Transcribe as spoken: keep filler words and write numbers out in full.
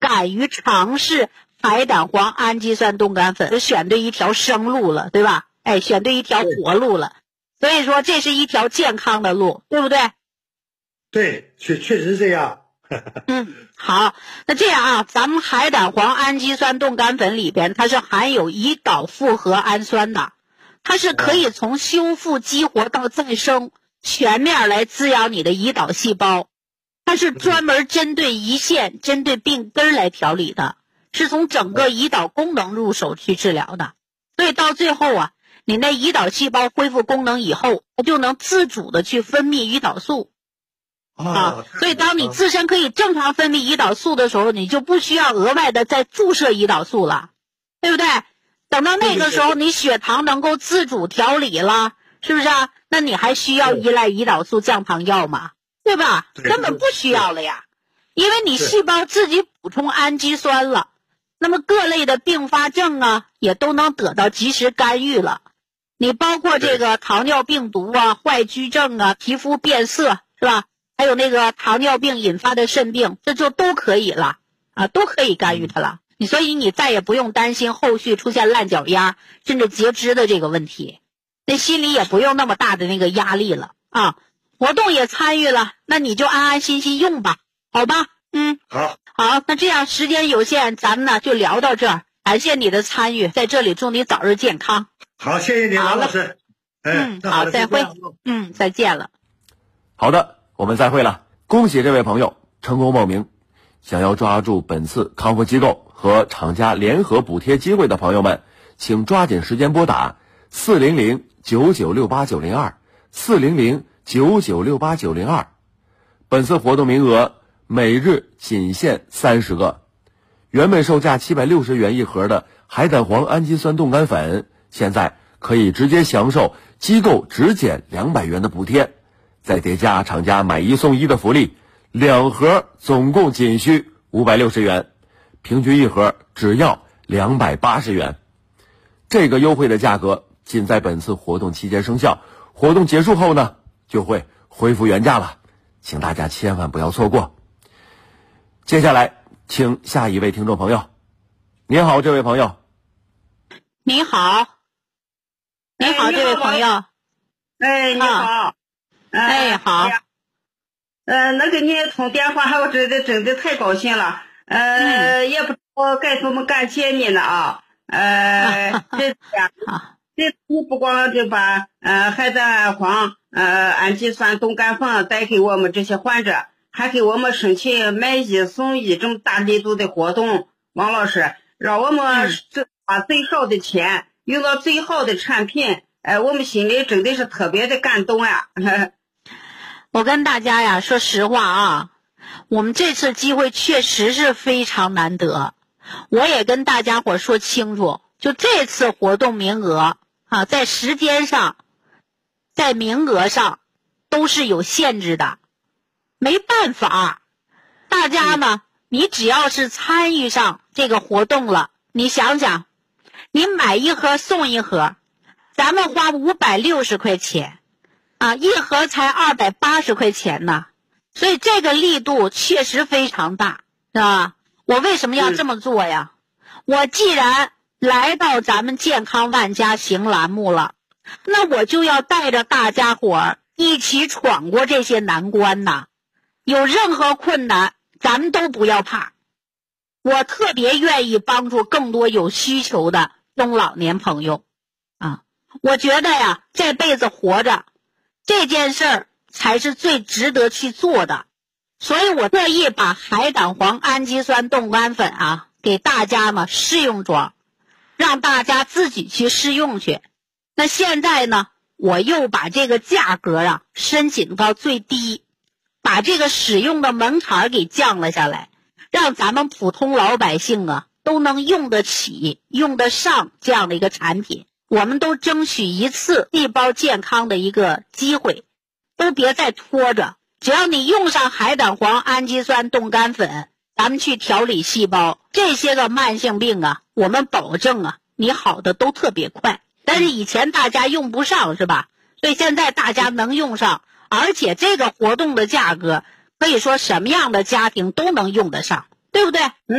敢于尝试海胆黄氨基酸冻干粉，就选对一条生路了，对吧？哎，选对一条活路了。所以说这是一条健康的路，对不对？ 对，确确实是这样。 嗯，好，那这样啊，咱们海胆黄氨基酸冻干粉里边它是含有胰岛复合氨酸的，它是可以从修复激活到再生，全面来滋养你的胰岛细胞。它是专门针对胰腺、针对病根来调理的，是从整个胰岛功能入手去治疗的。所以到最后啊，你那胰岛细胞恢复功能以后，它就能自主的去分泌胰岛素。啊，所以当你自身可以正常分泌胰岛素的时候，你就不需要额外的再注射胰岛素了，对不对？等到那个时候，你血糖能够自主调理了，是不是啊？那你还需要依赖胰岛素降糖药吗？对吧？根本不需要了呀，因为你细胞自己补充氨基酸了，那么各类的并发症啊，也都能得到及时干预了。你包括这个糖尿病毒啊、坏疽症啊、皮肤变色，是吧？还有那个糖尿病引发的肾病，这就都可以了啊，都可以干预它了。你所以你再也不用担心后续出现烂脚丫甚至截肢的这个问题，那心里也不用那么大的那个压力了啊。活动也参与了，那你就安安心心用吧，好吧？嗯， 好， 好，那这样时间有限，咱们呢就聊到这儿。感谢你的参与，在这里祝你早日健康。 好，谢谢你，王老师。 嗯，好，再会。嗯，再见了。 好的。我们再会了，恭喜这位朋友成功报名。想要抓住本次康复机构和厂家联合补贴机会的朋友们，请抓紧时间拨打四零零九九六八九零二四零零九九六八九零二。本次活动名额每日仅限三十个。原本售价七百六十元一盒的海胆黄氨基酸冻干粉，现在可以直接享受机构只减两百元的补贴。再叠加厂家买一送一的福利，两盒总共仅需五百六十元，平均一盒只要两百八十元。这个优惠的价格仅在本次活动期间生效，活动结束后呢就会恢复原价了，请大家千万不要错过。接下来请下一位听众朋友。您好，这位朋友。 你好。你好，这位朋友。 哎，你好。 哎，好。 呃，能给你通电话，我真的真的太高兴了。呃，嗯、也不知道该怎么感谢你呢啊。呃，这样，这次不光就把呃海胆黄呃氨基酸冻干粉带给我们这些患者，还给我们申请买一送一这么大力度的活动。王老师，让我们把最少的钱用到最好的产品，呃，我们心里真的是特别的感动呀。 我跟大家呀说实话啊，我们这次机会确实是非常难得。我也跟大家伙说清楚，就这次活动名额啊，在时间上在名额上都是有限制的，没办法。大家呢，你只要是参与上这个活动了，你想想，你买一盒送一盒，咱们花五百六十块钱啊，一盒才二百八十块钱呢，所以这个力度确实非常大，是吧？我为什么要这么做呀？我既然来到咱们健康万家行栏目了，那我就要带着大家伙儿一起闯过这些难关呐。有任何困难，咱们都不要怕。我特别愿意帮助更多有需求的中老年朋友啊。我觉得呀，这辈子活着这件事儿才是最值得去做的，所以我特意把海胆黄氨基酸冻干粉啊给大家嘛试用装，让大家自己去试用去。那现在呢，我又把这个价格啊申请到最低，把这个使用的门槛给降了下来，让咱们普通老百姓啊都能用得起用得上这样的一个产品。我们都争取一次细胞健康的一个机会，都别再拖着。只要你用上海胆黄氨基酸冻干粉，咱们去调理细胞，这些个慢性病啊，我们保证啊，你好的都特别快。但是以前大家用不上，是吧？所以现在大家能用上，而且这个活动的价格，可以说什么样的家庭都能用得上，对不对？